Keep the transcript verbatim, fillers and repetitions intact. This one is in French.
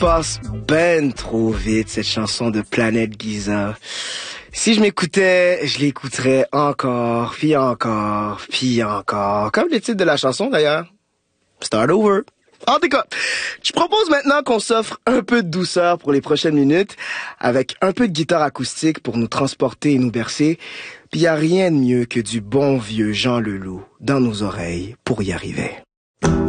passe ben trop vite, cette chanson de Planète Giza. Si je m'écoutais, je l'écouterais encore, puis encore, puis encore. Comme le titre de la chanson d'ailleurs. Start over. En tout cas, je propose maintenant qu'on s'offre un peu de douceur pour les prochaines minutes, avec un peu de guitare acoustique pour nous transporter et nous bercer. Puis y a rien de mieux que du bon vieux Jean Leloup dans nos oreilles pour y arriver.